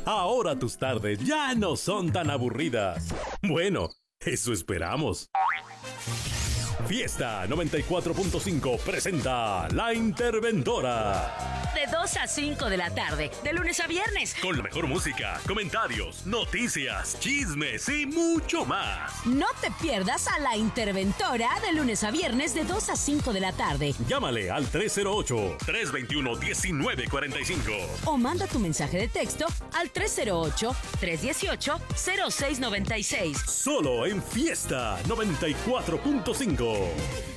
Ahora tus tardes ya no son tan aburridas. Bueno, eso esperamos. Fiesta 94.5 presenta La Interventora. De 2 a 5 de la tarde, de lunes a viernes. Con la mejor música, comentarios, noticias, chismes y mucho más. No te pierdas a La Interventora de lunes a viernes de 2 a 5 de la tarde. Llámale al 308-321-1945. O manda tu mensaje de texto al 308-318-0696. Solo en Fiesta 94.5.